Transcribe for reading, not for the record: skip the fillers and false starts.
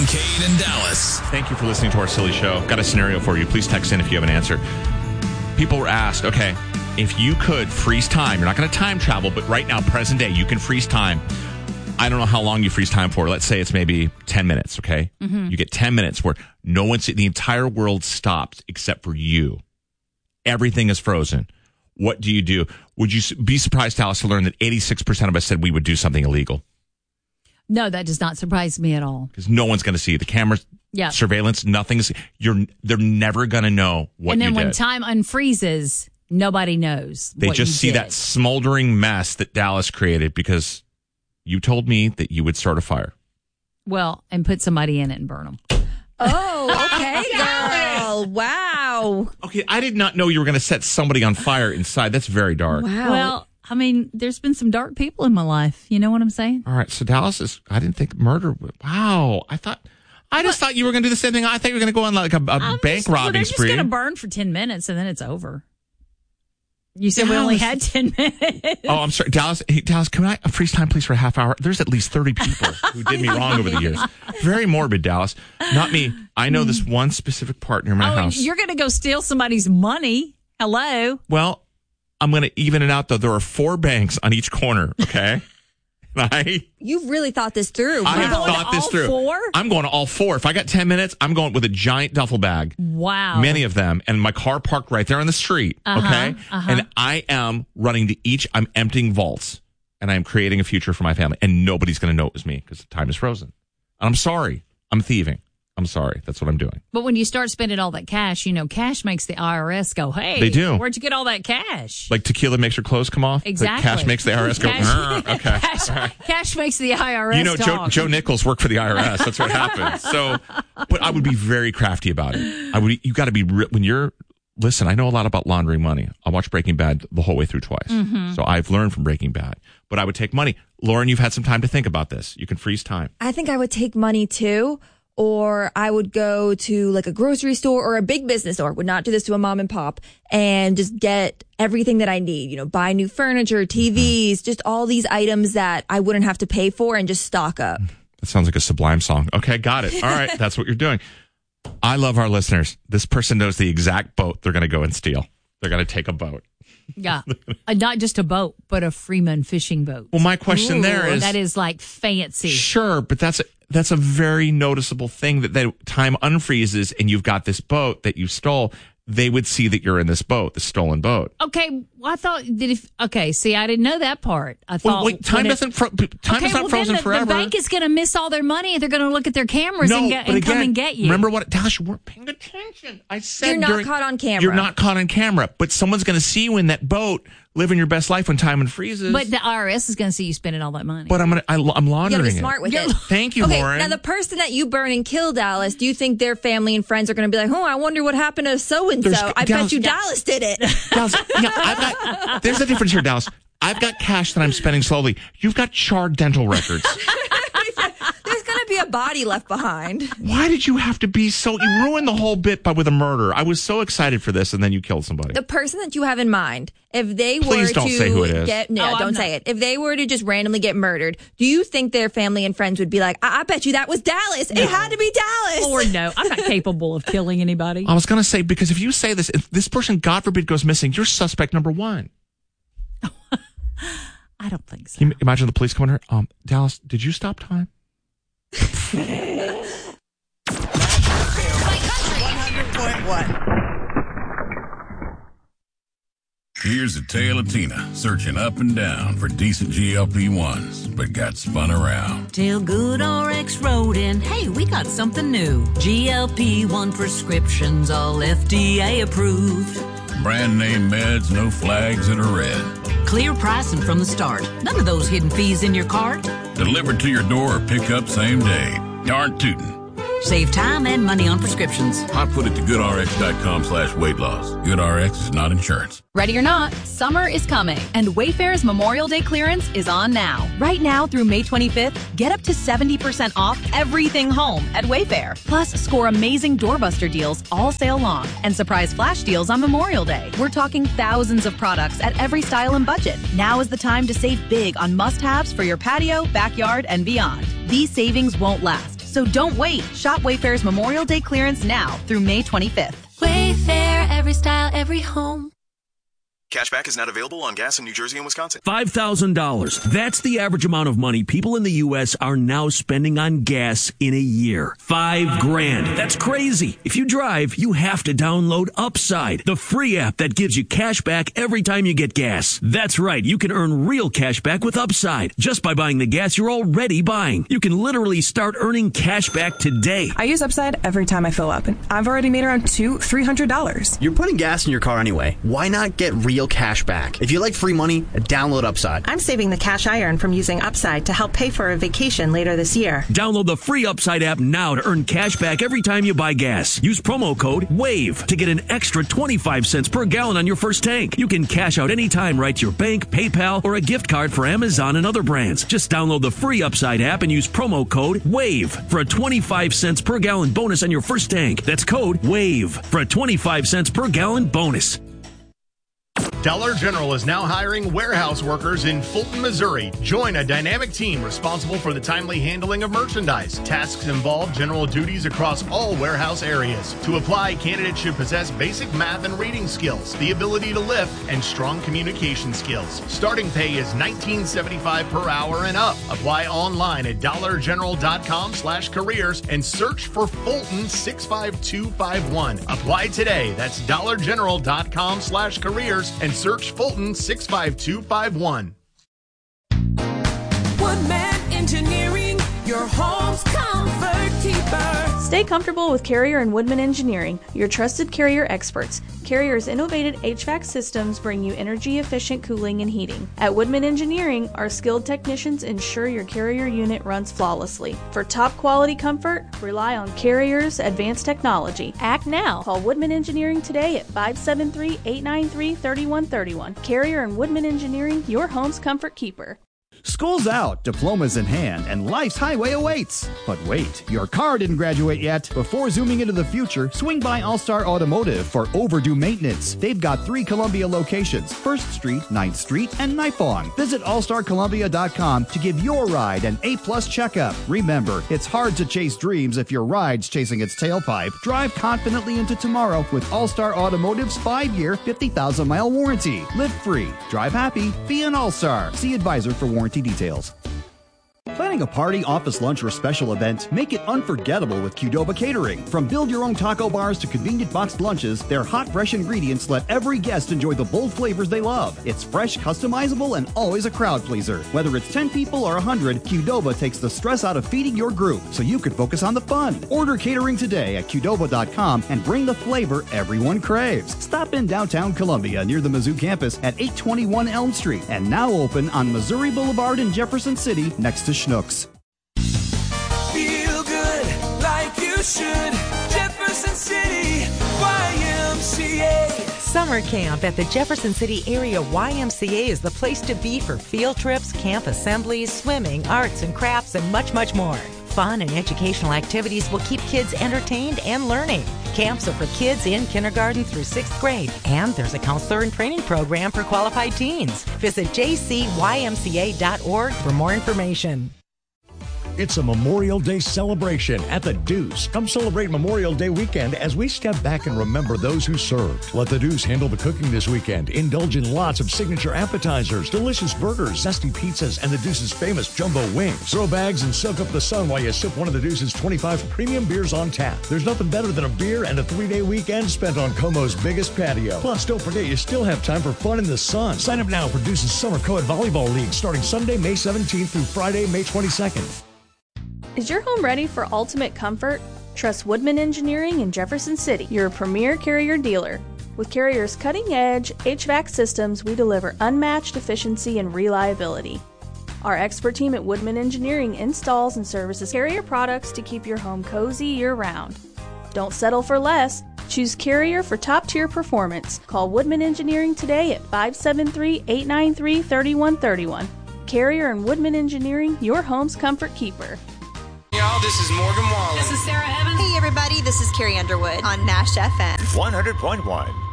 Kane in Dallas. Thank you for listening to our silly show. Got a scenario for you. Please text in if you have an answer. People were asked, okay, if you could freeze time, you're not going to time travel, but right now, present day, you can freeze time. I don't know how long you freeze time for. Let's say it's maybe 10 minutes, okay? Mm-hmm. You get 10 minutes where the entire world stops except for you. Everything is frozen. What do you do? Would you be surprised, Dallas, to learn that 86% of us said we would do something illegal? No, that does not surprise me at all. Because no one's going to see the cameras, surveillance, nothing's. They're never going to know what you did. And then when time unfreezes, nobody knows. They just see that smoldering mess that Dallas created because you told me that you would start a fire. Well, and put somebody in it and burn them. Oh, okay, girl. Wow. Okay, I did not know you were going to set somebody on fire inside. That's very dark. Wow. Well, I mean, there's been some dark people in my life. You know what I'm saying? All right, so Dallas is, I didn't think murder. Wow. I just thought you were going to do the same thing. I thought you were going to go on like a bank robbing they're spree. They're just going to burn for 10 minutes and then it's over. You said we only had 10 minutes. Oh, I'm sorry. Dallas, can I freeze time, please, for a half hour? There's at least 30 people who did me wrong over the years. Very morbid, Dallas. Not me. I know this one specific partner in my house. You're going to go steal somebody's money. Hello? Well, I'm going to even it out, though. There are 4 banks on each corner, okay? You've really thought this through. I have thought this through. 4? I'm going to all 4. If I got 10 minutes, I'm going with a giant duffel bag. Wow. Many of them. And my car parked right there on the street. Okay. And I am running to each. I'm emptying vaults. And I'm creating a future for my family. And nobody's going to know it was me because the time is frozen. And I'm sorry. I'm thieving. I'm sorry. That's what I'm doing. But when you start spending all that cash, cash makes the IRS go, hey, they do. Where'd you get all that cash? Like tequila makes your clothes come off? Exactly. Cash makes the IRS go, okay. Cash makes the IRS talk. Joe Nichols worked for the IRS. That's what happens. So, but I would be very crafty about it. You got to be, listen, I know a lot about laundering money. I watched Breaking Bad the whole way through twice. Mm-hmm. So I've learned from Breaking Bad. But I would take money. Lauren, you've had some time to think about this. You can freeze time. I think I would take money too. Or I would go to like a grocery store or a big business store, would not do this to a mom and pop, and just get everything that I need, buy new furniture, TVs, just all these items that I wouldn't have to pay for and just stock up. That sounds like a Sublime song. Okay, got it. All right, that's what you're doing. I love our listeners. This person knows the exact boat they're going to go and steal. They're going to take a boat. Yeah, not just a boat, but a Freeman fishing boat. Well, my question there is... That is like fancy. Sure, but that's a very noticeable thing that time unfreezes and you've got this boat that you stole. They would see that you're in this boat, the stolen boat. Okay, well, I thought see, I didn't know that part. I thought time is not frozen forever. The bank is going to miss all their money and they're going to look at their cameras and come and get you. Remember Dallas, you weren't paying attention. I said you're not caught on camera. You're not caught on camera, but someone's going to see you in that boat living your best life when time unfreezes. But the IRS is going to see you spending all that money. But I'm laundering you gotta it. be smart with it. Thank you, Lauren. Now the person that you burn and kill, Dallas, do you think their family and friends are going to be like, I wonder what happened to so-and-so? I bet you Dallas did it. Dallas, there's a difference here, Dallas. I've got cash that I'm spending slowly. You've got charred dental records. There's going to be a body left behind. Why did you have to be so... You ruined the whole bit with a murder. I was so excited for this, and then you killed somebody. The person that you have in mind, if they Please were don't to say who it is. don't say it. If they were to just randomly get murdered, do you think their family and friends would be like, I bet you that was Dallas. No. It had to be Dallas. Or no, I'm not capable of killing anybody. I was going to say, because if you say this, if this person, God forbid, goes missing, you're suspect number 1. I don't think so. Can you imagine the police coming here? Dallas, did you stop time? 100.1. Here's a tale of Tina searching up and down for decent GLP-1s, but got spun around. Till GoodRx wrote in, hey, we got something new. GLP-1 prescriptions, all FDA approved. Brand name meds, no flags that are red. Clear pricing from the start. None of those hidden fees in your cart. Delivered to your door or pick up same day. Darn tootin'. Save time and money on prescriptions. Hot foot it to goodrx.com/weight loss. GoodRx is not insurance. Ready or not, summer is coming, and Wayfair's Memorial Day clearance is on now. Right now through May 25th, get up to 70% off everything home at Wayfair. Plus, score amazing doorbuster deals all sale long and surprise flash deals on Memorial Day. We're talking thousands of products at every style and budget. Now is the time to save big on must-haves for your patio, backyard, and beyond. These savings won't last. So So don't wait. Shop Wayfair's Memorial Day clearance now through May 25th. Wayfair, every style, every home. Cashback is not available on gas in New Jersey and Wisconsin. $5,000. That's the average amount of money people in the U.S. are now spending on gas in a year. $5,000. That's crazy. If you drive, you have to download Upside, the free app that gives you cash back every time you get gas. That's right. You can earn real cash back with Upside just by buying the gas you're already buying. You can literally start earning cash back today. I use Upside every time I fill up, and I've already made around $300. You're putting gas in your car anyway. Why not get real cash back? If you like free money, download Upside. I'm saving the cash I earn from using Upside to help pay for a vacation later this year. Download the free Upside app now to earn cash back every time you buy gas. Use promo code WAVE to get an extra 25 cents per gallon on your first tank. You can cash out anytime right to your bank, PayPal, or a gift card for Amazon and other brands. Just download the free Upside app and use promo code WAVE for a 25 cents per gallon bonus on your first tank. That's code WAVE for a 25 cents per gallon bonus. Dollar General is now hiring warehouse workers in Fulton, Missouri. Join a dynamic team responsible for the timely handling of merchandise. Tasks involve general duties across all warehouse areas. To apply, candidates should possess basic math and reading skills, the ability to lift, and strong communication skills. Starting pay is $19.75 per hour and up. Apply online at dollargeneral.com/careers and search for Fulton 65251. Apply today. That's dollargeneral.com/careers and search Fulton 65251. Woodman Engineering, your home's comfort keeper. Stay comfortable with Carrier and Woodman Engineering, your trusted Carrier experts. Carrier's innovative HVAC systems bring you energy-efficient cooling and heating. At Woodman Engineering, our skilled technicians ensure your Carrier unit runs flawlessly. For top-quality comfort, rely on Carrier's advanced technology. Act now. Call Woodman Engineering today at 573-893-3131. Carrier and Woodman Engineering, your home's comfort keeper. School's out, diplomas in hand, and life's highway awaits. But wait, your car didn't graduate yet. Before zooming into the future, swing by All-Star Automotive for overdue maintenance. They've got 3 Columbia locations, 1st Street, 9th Street, and Nipong. Visit allstarcolumbia.com to give your ride an A-plus checkup. Remember, it's hard to chase dreams if your ride's chasing its tailpipe. Drive confidently into tomorrow with All-Star Automotive's 5-year, 50,000-mile warranty. Live free, drive happy, be an All-Star. See advisor for warranty details. Planning a party, office lunch, or special event? Make it unforgettable with Qdoba Catering. From build-your-own taco bars to convenient boxed lunches, their hot, fresh ingredients let every guest enjoy the bold flavors they love. It's fresh, customizable, and always a crowd pleaser. Whether it's 10 people or 100, Qdoba takes the stress out of feeding your group so you can focus on the fun. Order catering today at Qdoba.com and bring the flavor everyone craves. Stop in downtown Columbia near the Mizzou campus at 821 Elm Street and now open on Missouri Boulevard in Jefferson City next to Schnucks. Feel good like you should. Jefferson City YMCA. Summer camp at the Jefferson City Area YMCA is the place to be for field trips, camp assemblies, swimming, arts and crafts, and much, much more. Fun and educational activities will keep kids entertained and learning. Camps are for kids in kindergarten through 6th grade, and there's a counselor and training program for qualified teens. Visit jcymca.org for more information. It's a Memorial Day celebration at the Deuce. Come celebrate Memorial Day weekend as we step back and remember those who served. Let the Deuce handle the cooking this weekend. Indulge in lots of signature appetizers, delicious burgers, zesty pizzas, and the Deuce's famous jumbo wings. Throw bags and soak up the sun while you sip one of the Deuce's 25 premium beers on tap. There's nothing better than a beer and a 3-day weekend spent on Como's biggest patio. Plus, don't forget you still have time for fun in the sun. Sign up now for Deuce's Summer Co-ed Volleyball League starting Sunday, May 17th through Friday, May 22nd. Is your home ready for ultimate comfort? Trust Woodman Engineering in Jefferson City, your premier Carrier dealer. With Carrier's cutting-edge HVAC systems, we deliver unmatched efficiency and reliability. Our expert team at Woodman Engineering installs and services Carrier products to keep your home cozy year-round. Don't settle for less. Choose Carrier for top-tier performance. Call Woodman Engineering today at 573-893-3131. Carrier and Woodman Engineering, your home's comfort keeper. Y'all, this is Morgan Wallen. This is Sarah Evans. Hey, everybody, this is Carrie Underwood on Nash FM. 100.1.